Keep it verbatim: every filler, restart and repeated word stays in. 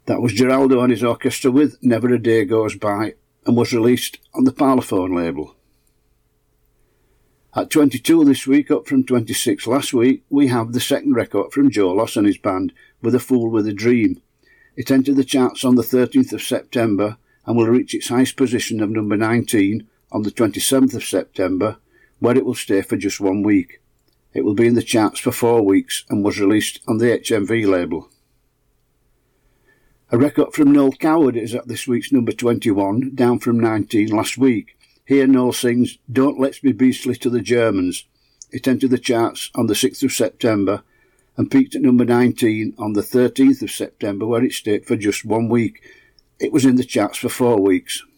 That was Geraldo and his orchestra with Never a Day Goes By, and was released on the Parlophone label. At twenty-two this week, up from twenty-six last week, we have the second record from Joe Loss and his band, With a Fool with a Dream. It entered the charts on the thirteenth of September and will reach its highest position of number nineteen on the twenty-seventh of September, where it will stay for just one week. It will be in the charts for four weeks and was released on the H M V label. A record from Noel Coward is at this week's number twenty-one, down from nineteen last week. Here Noel sings Don't Let's Be Beastly to the Germans. It entered the charts on the sixth of September and peaked at number nineteen on the thirteenth of September, where it stayed for just one week. It was in the charts for four weeks.